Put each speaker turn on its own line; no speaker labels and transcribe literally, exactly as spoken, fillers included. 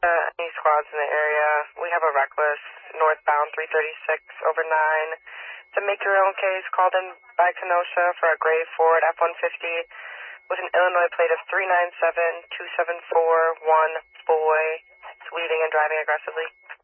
Uh, any squads in the area? We have a reckless northbound three thirty-six over nine. To make your own case, called in by Kenosha for a gray Ford F one fifty with an Illinois plate of three nine seven two seven four one boy, speeding and driving aggressively.